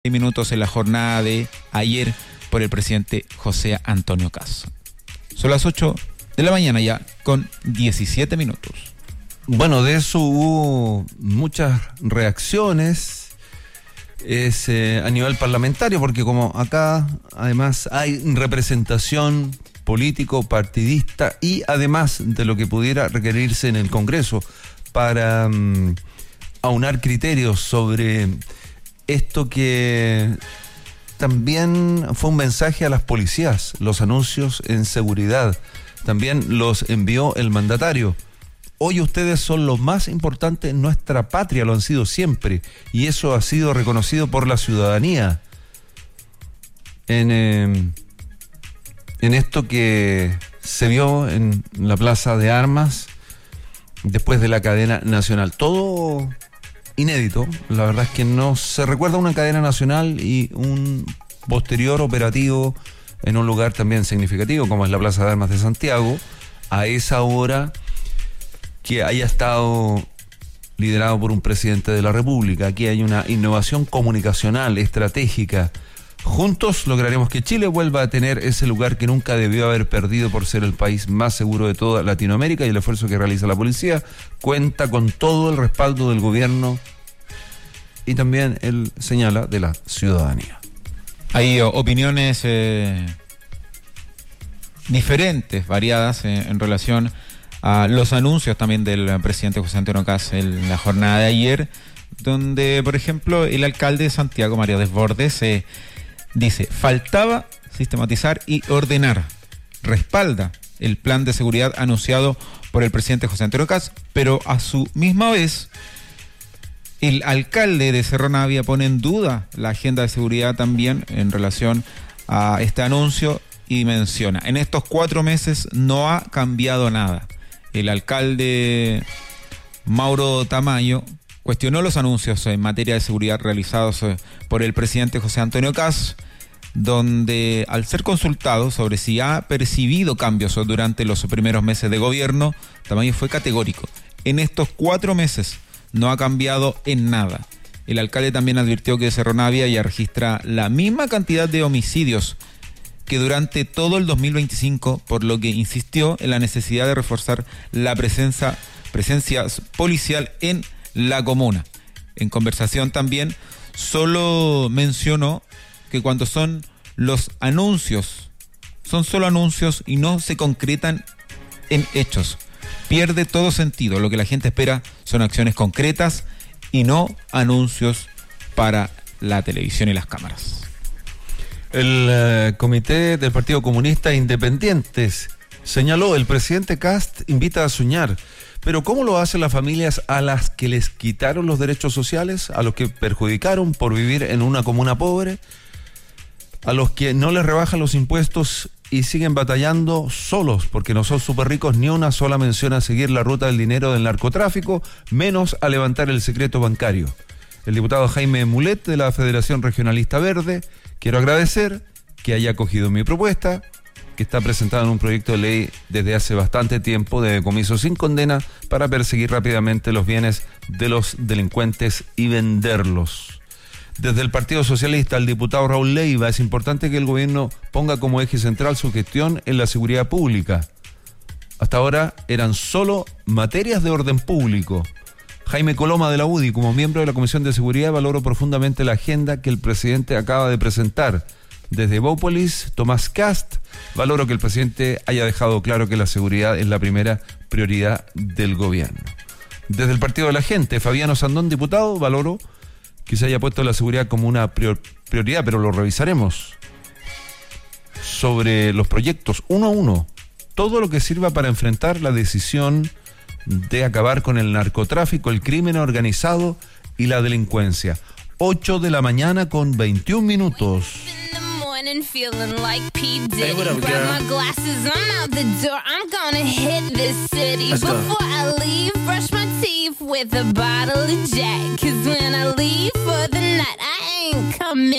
minutos en la jornada de ayer por el presidente José Antonio Kast. Son las 8 de la mañana ya con 17 minutos. Bueno, de eso hubo muchas reacciones a nivel parlamentario, porque como acá además hay representación político, partidista y además de lo que pudiera requerirse en el Congreso para aunar criterios sobre esto que también fue un mensaje a las policías, los anuncios en seguridad, también los envió el mandatario. Hoy ustedes son los más importantes en nuestra patria, lo han sido siempre, y eso ha sido reconocido por la ciudadanía. En esto que se vio en la Plaza de Armas, después de la cadena nacional. Todo inédito, la verdad es que no se recuerda una cadena nacional y un posterior operativo en un lugar también significativo como es la Plaza de Armas de Santiago, a esa hora que haya estado liderado por un presidente de la República. Aquí hay una innovación comunicacional, estratégica. Juntos lograremos que Chile vuelva a tener ese lugar que nunca debió haber perdido por ser el país más seguro de toda Latinoamérica, y el esfuerzo que realiza la policía cuenta con todo el respaldo del gobierno y también, él señala, de la ciudadanía. Hay opiniones diferentes, variadas en relación a los anuncios también del presidente José Antonio Kast en la jornada de ayer, donde, por ejemplo, el alcalde de Santiago, Mario Desbordes, dice: faltaba sistematizar y ordenar. Respalda el plan de seguridad anunciado por el presidente José Antonio Kast, pero a su misma vez el alcalde de Cerro Navia pone en duda la agenda de seguridad también en relación a este anuncio y menciona: en estos 4 meses no ha cambiado nada. El alcalde Mauro Tamayo cuestionó los anuncios en materia de seguridad realizados por el presidente José Antonio Kast, donde al ser consultado sobre si ha percibido cambios durante los primeros meses de gobierno, Tamayo fue categórico: en estos 4 meses no ha cambiado en nada. El alcalde también advirtió que Cerro Navia ya registra la misma cantidad de homicidios que durante todo el 2025, por lo que insistió en la necesidad de reforzar la presencia policial en la comuna. En conversación también solo mencionó que cuando son los anuncios, son solo anuncios y no se concretan en hechos, pierde todo sentido. Lo que la gente espera son acciones concretas y no anuncios para la televisión y las cámaras. El Comité del Partido Comunista Independientes señaló: el presidente Kast invita a soñar. Pero ¿cómo lo hacen las familias a las que les quitaron los derechos sociales, a los que perjudicaron por vivir en una comuna pobre, a los que no les rebajan los impuestos y siguen batallando solos porque no son súper ricos? Ni una sola mención a seguir la ruta del dinero del narcotráfico, menos a levantar el secreto bancario. El diputado Jaime Mulet, de la Federación Regionalista Verde: quiero agradecer que haya acogido mi propuesta, que está presentada en un proyecto de ley desde hace bastante tiempo de decomiso sin condena para perseguir rápidamente los bienes de los delincuentes y venderlos. Desde el Partido Socialista, el diputado Raúl Leiva: es importante que el gobierno ponga como eje central su gestión en la seguridad pública. Hasta ahora eran solo materias de orden público. Jaime Coloma, de la UDI: como miembro de la Comisión de Seguridad, valoro profundamente la agenda que el presidente acaba de presentar. Desde Bópolis, Tomás Kast: valoro que el presidente haya dejado claro que la seguridad es la primera prioridad del gobierno. Desde el Partido de la Gente, Fabiano Sandón, diputado: valoro que se haya puesto la seguridad como una prioridad, pero lo revisaremos. Sobre los proyectos, uno a uno, todo lo que sirva para enfrentar la decisión de acabar con el narcotráfico, el crimen organizado y la delincuencia. 8 de la mañana con 21 minutos. Feeling like P. Diddy. Hey, what up, grab my glasses, I'm out the door. I'm gonna hit this city. Let's Before go. I leave, brush my teeth with a bottle of Jack. 'Cause when I leave for the night, I ain't coming